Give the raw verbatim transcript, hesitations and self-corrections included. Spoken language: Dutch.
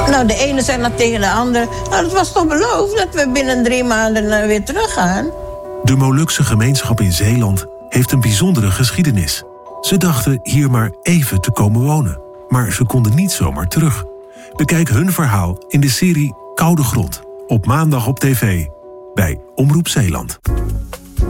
Nou, de ene zei dat tegen de andere. Nou, het was toch beloofd dat we binnen drie maanden weer teruggaan? De Molukse gemeenschap in Zeeland heeft een bijzondere geschiedenis. Ze dachten hier maar even te komen wonen. Maar ze konden niet zomaar terug. Bekijk hun verhaal in de serie Koude Grond. Op maandag op tv bij Omroep Zeeland.